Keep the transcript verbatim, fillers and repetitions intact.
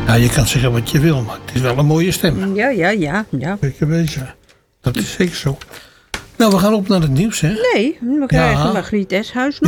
Ja, je kan zeggen wat je wil, maar het is wel een mooie stem. Ja, ja, ja. ja. Zeker weten. Dat is zeker zo. Nou, we gaan op naar het nieuws, hè? Nee, we krijgen Ja. Margriet Eshuis nog.